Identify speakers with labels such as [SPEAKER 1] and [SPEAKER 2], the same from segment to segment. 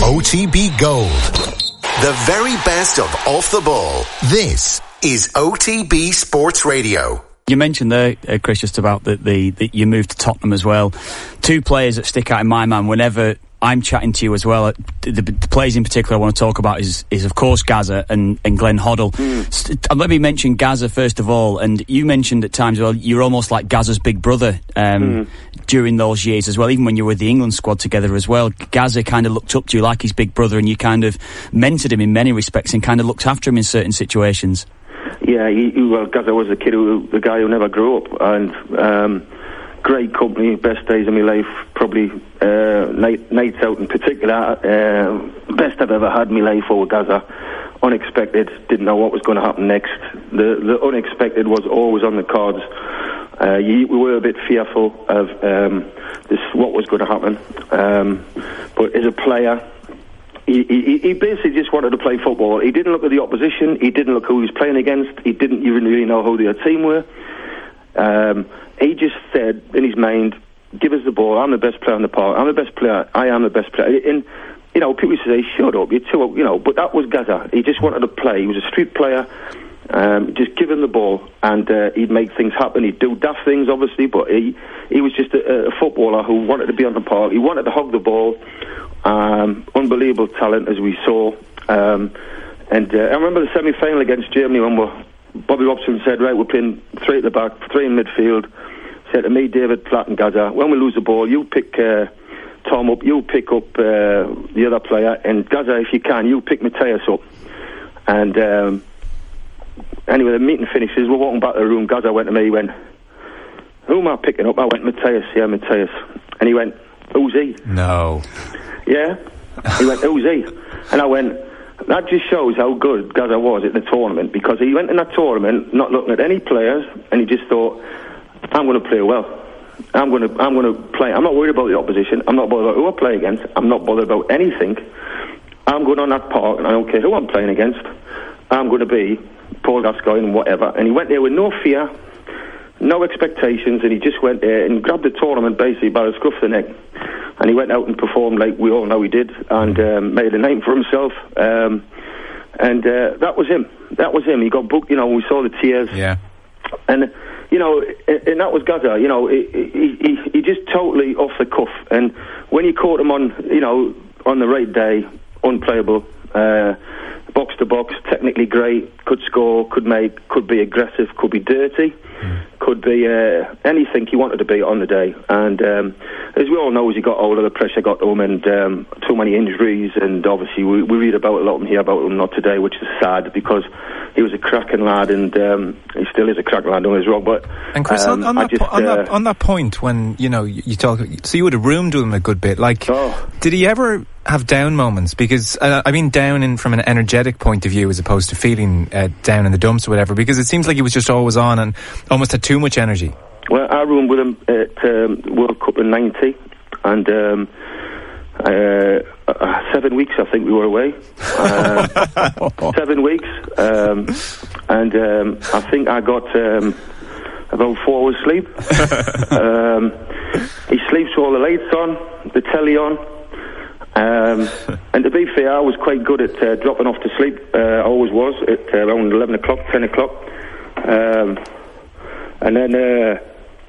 [SPEAKER 1] OTB Gold. The very best of Off the Ball. This is OTB Sports Radio.
[SPEAKER 2] You mentioned there, Chris, just about the you moved to Tottenham as well. Two players that stick out in my mind whenever I'm chatting to you as well. The players in particular I want to talk about is of course Gazza and Glenn Hoddle. Let me mention Gazza first of all. And you mentioned at times, well, you're almost like Gazza's big brother during those years as well. Even when you were with the England squad together as well, Gazza kind of looked up to you like his big brother, and you kind of mentored him in many respects and kind of looked after him in certain situations. Yeah,
[SPEAKER 3] Gazza was the guy who never grew up, and great company, best days of my life, probably nights out in particular, best I've ever had in my life over Gazza. Unexpected, didn't know what was going to happen next. The unexpected was always on the cards. We were a bit fearful of what was going to happen, but as a player, he basically just wanted to play football. He didn't look at the opposition. He didn't look who he was playing against. He didn't even really know who their team were. He just said in his mind, give us the ball. I'm the best player on the park. I'm the best player. I am the best player. And, you know, people say, shut up, you're too, you know, but that was Gazza. He just wanted to play. He was a street player. Just give him the ball and he'd make things happen. He'd do daft things, obviously, but he was just a footballer who wanted to be on the park. He wanted to hug the ball. Unbelievable talent, as we saw. And I remember the semi-final against Germany when Bobby Robson said, right, we're playing three at the back, three in midfield. Said to me, David, Platt and Gazza, when we lose the ball, you pick Tom up, you pick up the other player, and Gazza, if you can, you pick Matthias up. And anyway, the meeting finishes, we're walking back to the room, Gazza went to me, he went, who am I picking up? I went, Matthias, yeah, Matthias. And he went, who's he?
[SPEAKER 4] No.
[SPEAKER 3] Yeah? He went, who's he? And I went, that just shows how good Gazza was at the tournament, because he went in that tournament not looking at any players, and he just thought, I'm going to play well. I'm going to play. I'm not worried about the opposition. I'm not bothered about who I play against. I'm not bothered about anything. I'm going on that park, and I don't care who I'm playing against. I'm going to be Paul Gascoigne and whatever. And he went there with no fear, no expectations, and he just went there and grabbed the tournament basically by the scruff of the neck. And he went out and performed like we all know he did, and made a name for himself. And that was him. That was him. He got booked, you know, we saw the tears.
[SPEAKER 4] Yeah.
[SPEAKER 3] And, you know, and that was Gazza. You know, he just totally off the cuff. And when you caught him on, you know, on the right day, unplayable, box to box, technically great, could score, could make, could be aggressive, could be dirty, could be anything he wanted to be on the day. And as we all know, as he got older, the pressure got to him, and too many injuries, and obviously we read about a lot and hear about him not today, which is sad, because he was a cracking lad, and he still is a cracking lad, don't get us wrong. But
[SPEAKER 4] and Chris, on that point, when you know you talk, so you would have roomed with him a good bit. Like, did he ever have down moments? Because I mean, down from an energetic point of view, as opposed to feeling down in the dumps or whatever. Because it seems like he was just always on and almost had too much energy.
[SPEAKER 3] Well, I roomed with him at World Cup in '90, and 7 weeks, I think we were away. 7 weeks, and I think I got about 4 hours sleep. He sleeps with all the lights on, the telly on. And to be fair, I was quite good at dropping off to sleep. I always was at around 11 o'clock, 10 o'clock. And then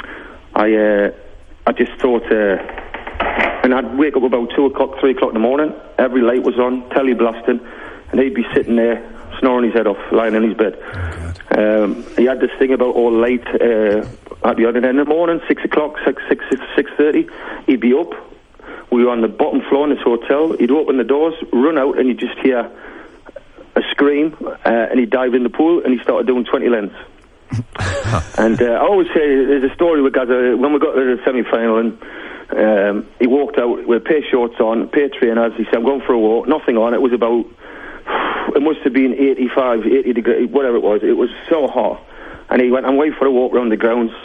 [SPEAKER 3] I just thought, and I'd wake up about 2 o'clock, 3 o'clock in the morning. Every light was on, telly blasting, and he'd be sitting there snoring his head off, lying in his bed. He had this thing about all late. I'd be on it in the morning, 6 o'clock, 6:30. He'd be up. We were on the bottom floor in this hotel. He'd open the doors, run out, and you'd just hear a scream, and he'd dive in the pool, and he started doing 20 lengths. And I always say, there's a story with Gazza, when we got to the semi-final, and he walked out with pair shorts on, pair trainers. He said, I'm going for a walk, nothing on. It was about, it must have been 85, 80 degrees, whatever it was. It was so hot. And he went, I'm waiting for a walk around the grounds.